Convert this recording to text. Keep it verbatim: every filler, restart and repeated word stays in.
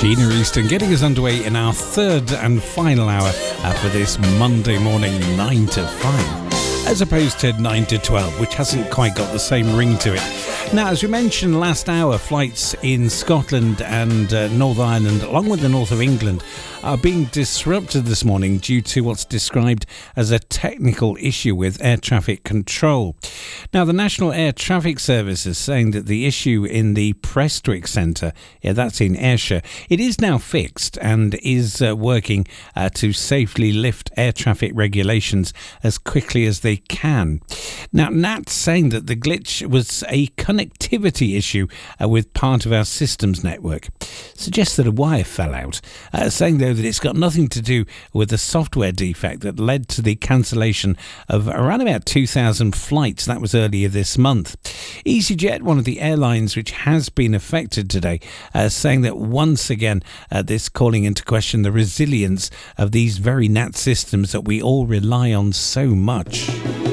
Gina Easton getting us underway in our third and final hour uh, for this Monday morning nine to five, as opposed to nine to twelve, which hasn't quite got the same ring to it. Now, as we mentioned last hour, flights in Scotland and uh, Northern Ireland, along with the north of England, are being disrupted this morning due to what's described as a technical issue with air traffic control. Now, the National Air Traffic Service is saying that the issue in the Prestwick Centre, yeah, that's in Ayrshire, it is now fixed and is uh, working uh, to safely lift air traffic regulations as quickly as they can. Now, N A T's saying that the glitch was a connectivity issue uh, with part of our systems network. Suggests that a wire fell out, uh, saying though that it's got nothing to do with the software defect that led to the cancellation of around about two thousand flights. That was earlier this month. EasyJet, one of the airlines which has been affected today, uh, saying that once again uh, this calling into question the resilience of these very N A T systems that we all rely on so much.